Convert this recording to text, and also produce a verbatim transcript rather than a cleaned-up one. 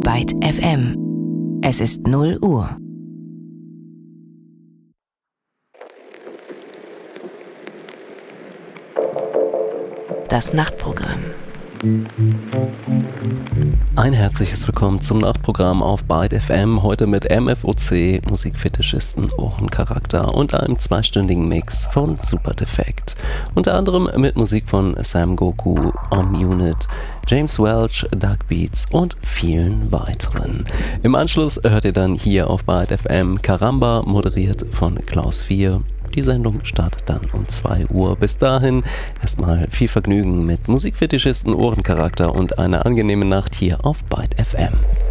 Byte F M. Es ist null Uhr. Das Nachtprogramm. Ein herzliches Willkommen zum Nachtprogramm auf Byte F M, heute mit M F O C, Musikfetischisten, Ohrencharakter und einem zweistündigen Mix von Super Defect. Unter anderem mit Musik von Sam Goku, Om Unit, James Welch, Dark Beats und vielen weiteren. Im Anschluss hört ihr dann hier auf Byte F M Karamba, moderiert von Klaus vier. Die Sendung startet dann um zwei Uhr. Bis dahin erstmal viel Vergnügen mit Musikfetischisten, Ohrencharakter und eine angenehme Nacht hier auf Byte F M.